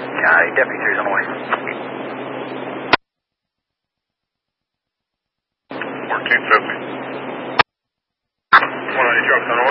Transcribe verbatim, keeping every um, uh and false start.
Yeah, Deputy three's on the way. fourteen fifty. one ninety trucks on the way.